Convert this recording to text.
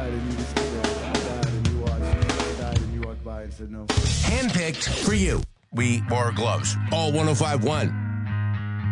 died and you just stood there. I died and you watched. I died and you walked by and said no. Handpicked for you. We wore gloves. All 105.1.